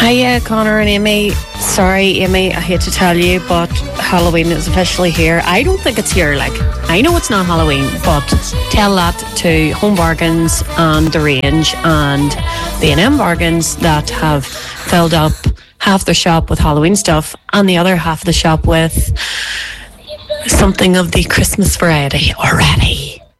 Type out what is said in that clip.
Hiya, Connor and Amy. Sorry, Amy, I hate to tell you, but Halloween is officially here. I don't think it's here. I know it's not Halloween, but tell that to Home Bargains and The Range and B&M Bargains that have filled up half their shop with Halloween stuff and the other half of the shop with something of the Christmas variety already.